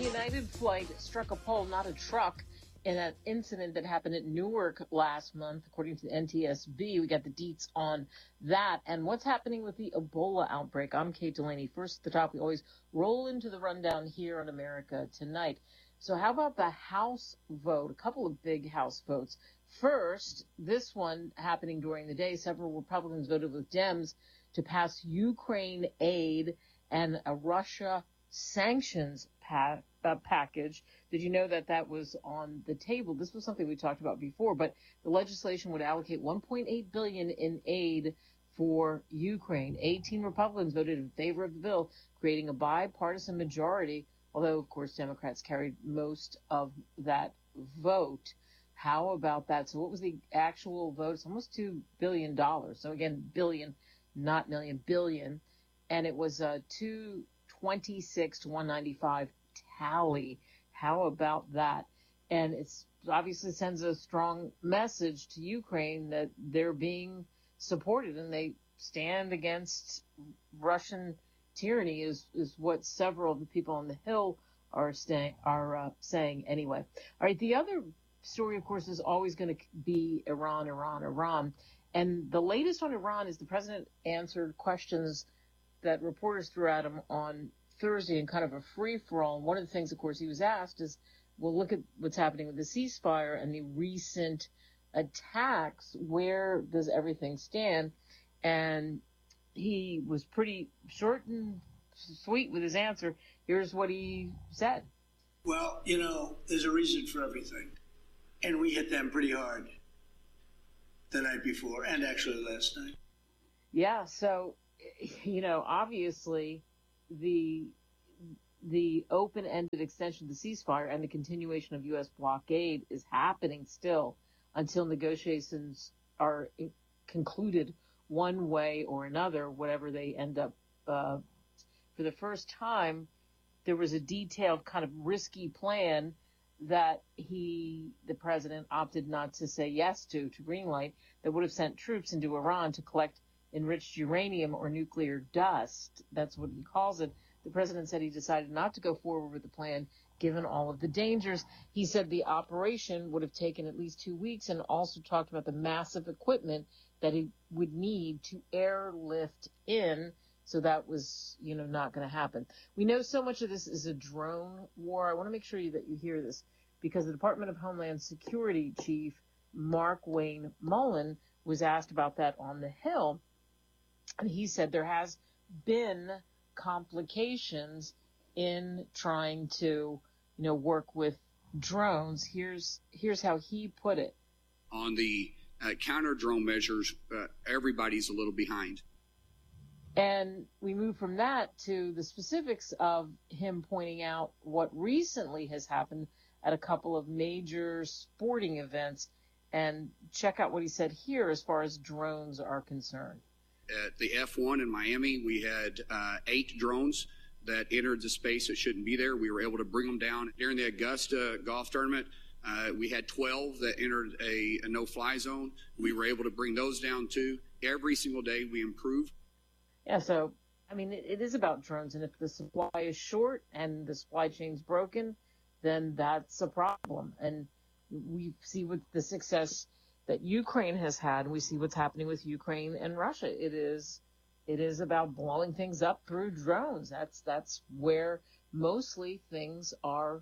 United flight struck a pole, not a truck, in an incident that happened at Newark last month, according to the NTSB. We got the deets on that and what's happening with the Ebola outbreak. I'm Kate Delaney. First at the top, we always roll into the rundown here on America Tonight. So how about the House vote? A couple of big House votes. First, this one happening during the day, several Republicans voted with Dems to pass Ukraine aid and a Russia sanctions package. Did you know that that was on the table? This was something we talked about before, but the legislation would allocate $1.8 billion in aid for Ukraine. 18 Republicans voted in favor of the bill, creating a bipartisan majority, although, of course, Democrats carried most of that vote. How about that? So what was the actual vote? It's almost $2 billion. So again, billion, not million, billion. And it was a 226 to 195 tally. How about that? And it's obviously sends a strong message to Ukraine that they're being supported and they stand against Russian tyranny is what several of the people on the Hill are saying anyway. All right, the other story, of course, is always going to be Iran. And the latest on Iran is the president answered questions that reporters threw at him on Thursday in kind of a free-for-all. And one of the things, of course, he was asked is, well, look at what's happening with the ceasefire and the recent attacks. Where does everything stand? And he was pretty short and sweet with his answer. Here's what he said. Well, there's a reason for everything. And we hit them pretty hard the night before and actually last night. Yeah, so, obviously the open-ended extension of the ceasefire and the continuation of U.S. blockade is happening still until negotiations are concluded one way or another, whatever they end up. For the first time, there was a detailed kind of risky plan that the president opted not to say yes to greenlight, that would have sent troops into Iran to collect enriched uranium or nuclear dust. That's what he calls it. The president said he decided not to go forward with the plan given all of the dangers. He said the operation would have taken at least 2 weeks and also talked about the massive equipment that he would need to airlift in. So that was, not going to happen. We know so much of this is a drone war. I want to make sure that you hear this because the Department of Homeland Security Chief Mark Wayne Mullen was asked about that on the Hill. And he said there has been complications in trying to, work with drones. Here's how he put it. On the counter drone measures, everybody's a little behind. And we move from that to the specifics of him pointing out what recently has happened at a couple of major sporting events. And check out what he said here as far as drones are concerned. At the F1 in Miami, we had 8 drones that entered the space that shouldn't be there. We were able to bring them down. During the Augusta golf tournament, we had 12 that entered a no-fly zone. We were able to bring those down too. Every single day we improve. Yeah, so, it is about drones. And if the supply is short and the supply chain's broken, then that's a problem. And we see with the success that Ukraine has had, and we see what's happening with Ukraine and Russia. It is about blowing things up through drones. That's where mostly things are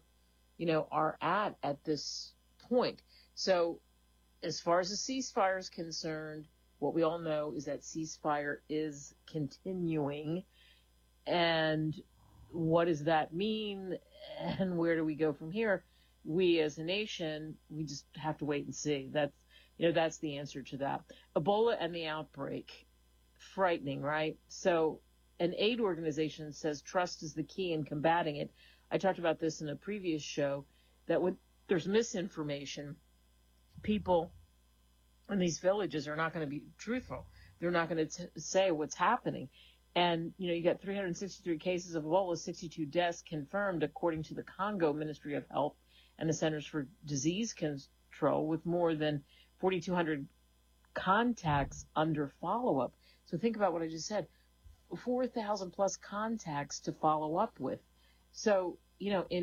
at this point. So as far as the ceasefire is concerned, what we all know is that ceasefire is continuing. And what does that mean? And where do we go from here? We as a nation, we just have to wait and see. That's the answer to that. Ebola and the outbreak. Frightening, right? So an aid organization says trust is the key in combating it. I talked about this in a previous show, that when there's misinformation, people in these villages are not going to be truthful. They're not going to say what's happening. And, you got 363 cases of Ebola, 62 deaths confirmed, according to the Congo Ministry of Health and the Centers for Disease Control, with more than 4,200 contacts under follow-up. So think about what I just said, 4,000 plus contacts to follow up with. So, in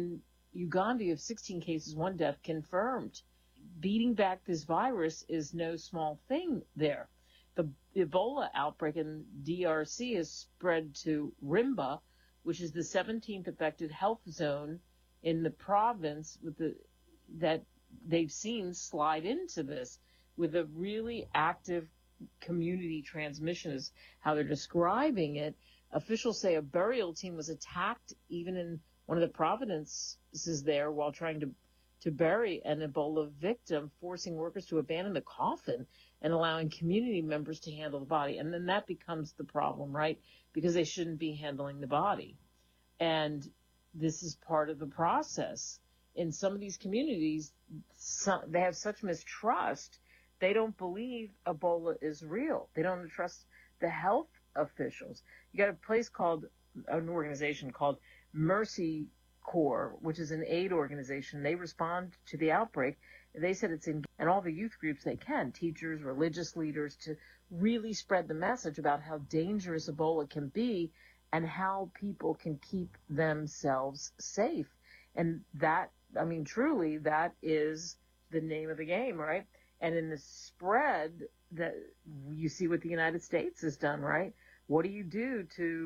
Uganda, you have 16 cases, 1 death confirmed. Beating back this virus is no small thing there. The Ebola outbreak in DRC has spread to Rimba, which is the 17th affected health zone in the province that they've seen slide into this with a really active community transmission is how they're describing it. Officials say a burial team was attacked even in one of the provinces there while trying to bury an Ebola victim, forcing workers to abandon the coffin and allowing community members to handle the body. And then that becomes the problem, right? Because they shouldn't be handling the body. And this is part of the process. In some of these communities, they have such mistrust, they don't believe Ebola is real. They don't trust the health officials. You got an organization called Mercy Corps, which is an aid organization. They respond to the outbreak. They said it's in and all the youth groups they can, teachers, religious leaders, to really spread the message about how dangerous Ebola can be and how people can keep themselves safe. And that, I mean, truly, that is the name of the game, right? And in the spread, that you see what the United States has done, right? What do you do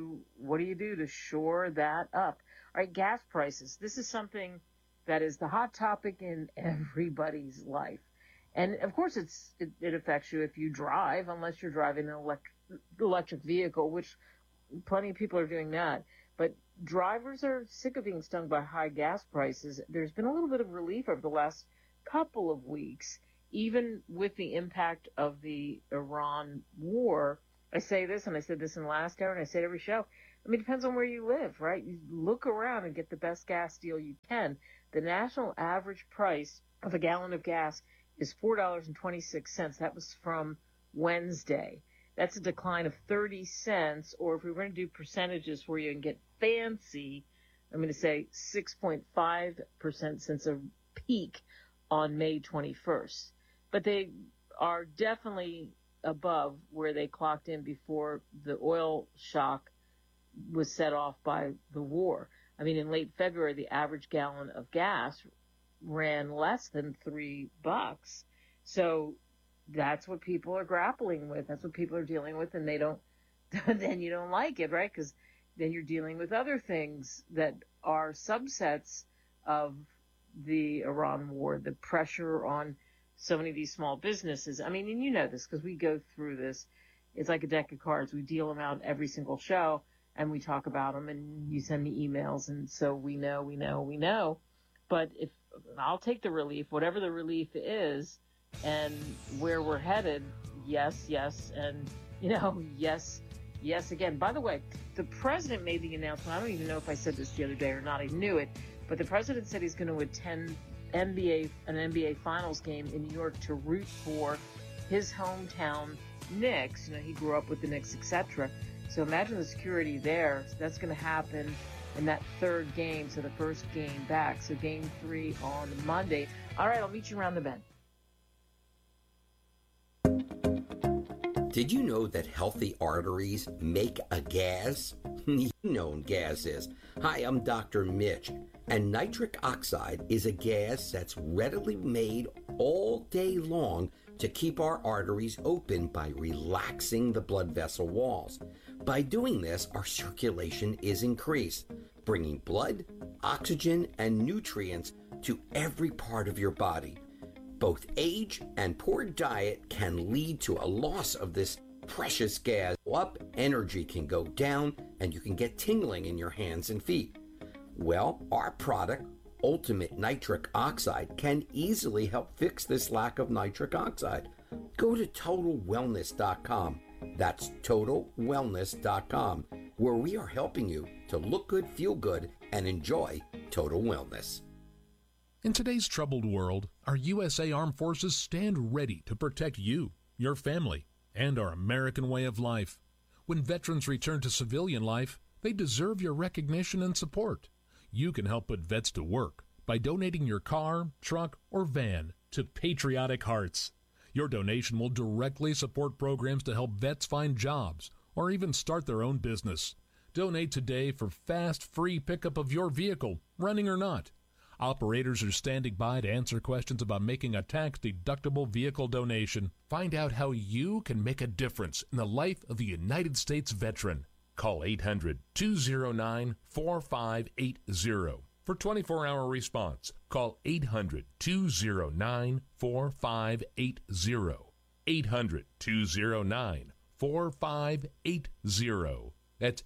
to shore that up? All right, gas prices. This is something that is the hot topic in everybody's life. And, of course, it affects you if you drive, unless you're driving an electric vehicle, which plenty of people are doing that. But drivers are sick of being stung by high gas prices. There's been a little bit of relief over the last couple of weeks, even with the impact of the Iran war. I say this, and I said this in the last hour, and I say it every show. I mean, it depends on where you live, right? You look around and get the best gas deal you can. The national average price of a gallon of gas is $4.26. That was from Wednesday. That's a decline of 30 cents, or if we were going to do percentages for you and get fancy, I'm going to say 6.5% since a peak on May 21st. But they are definitely above where they clocked in before the oil shock was set off by the war. I mean, in late February, the average gallon of gas ran less than $3. So that's what people are grappling with. That's what people are dealing with, and they don't. Then you don't like it, right? Because then you're dealing with other things that are subsets of the Iran war, the pressure on so many of these small businesses. I mean, and you know this because we go through this. It's like a deck of cards. We deal them out every single show, and we talk about them, and you send me emails, and so we know. But if I'll take the relief, whatever the relief is, and where we're headed, yes, and, yes again. By the way, the president made the announcement. I don't even know if I said this the other day or not. I knew it. But the president said he's going to attend an NBA Finals game in New York to root for his hometown Knicks. He grew up with the Knicks, etc. So imagine the security there. So that's going to happen in that third game, so the first game back. So game 3 on Monday. All right, I'll meet you around the bend. Did you know that healthy arteries make a gas? You know what gas is. Hi, I'm Dr. Mitch, and nitric oxide is a gas that's readily made all day long to keep our arteries open by relaxing the blood vessel walls. By doing this, our circulation is increased, bringing blood, oxygen, and nutrients to every part of your body. Both age and poor diet can lead to a loss of this precious gas. Energy can go down, and you can get tingling in your hands and feet. Well, our product, Ultimate Nitric Oxide, can easily help fix this lack of nitric oxide. Go to TotalWellness.com. That's TotalWellness.com, where we are helping you to look good, feel good, and enjoy total wellness. In today's troubled world, our USA Armed Forces stand ready to protect you, your family, and our American way of life. When veterans return to civilian life, they deserve your recognition and support. You can help put vets to work by donating your car, truck, or van to Patriotic Hearts. Your donation will directly support programs to help vets find jobs or even start their own business. Donate today for fast, free pickup of your vehicle, running or not. Operators are standing by to answer questions about making a tax-deductible vehicle donation. Find out how you can make a difference in the life of a United States veteran. Call 800-209-4580 for 24-hour response. Call 800-209-4580. 800-209-4580. That's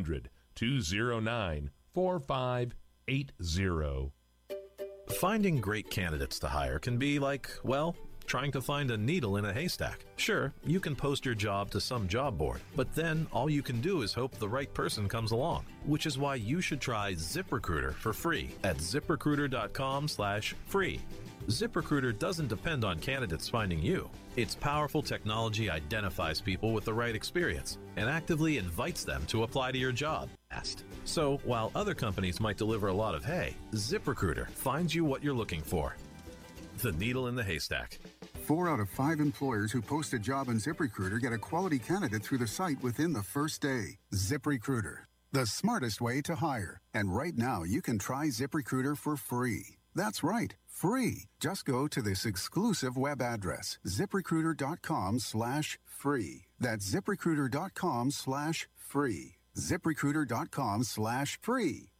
800-209-4580. Finding great candidates to hire can be like, well, trying to find a needle in a haystack. Sure, you can post your job to some job board, but then all you can do is hope the right person comes along, which is why you should try ZipRecruiter for free at ZipRecruiter.com/free. ZipRecruiter doesn't depend on candidates finding you. Its powerful technology identifies people with the right experience and actively invites them to apply to your job fast. So while other companies might deliver a lot of hay, ZipRecruiter finds you what you're looking for. The needle in the haystack. 4 out of 5 employers who post a job on ZipRecruiter get a quality candidate through the site within the first day. ZipRecruiter, the smartest way to hire. And right now, you can try ZipRecruiter for free. That's right, free. Just go to this exclusive web address, ZipRecruiter.com/free. That's ZipRecruiter.com/free. ZipRecruiter.com/free.